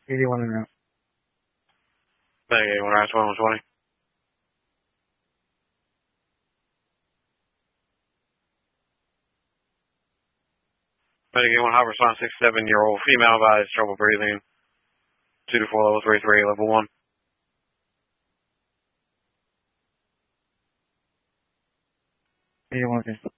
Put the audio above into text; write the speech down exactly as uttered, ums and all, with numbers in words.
eighty-one and out. eighty-one, right, one twenty. eighty-one, high response, six, seven-year-old female, advised trouble breathing. two two four, level three three, level one. eighty-one, okay.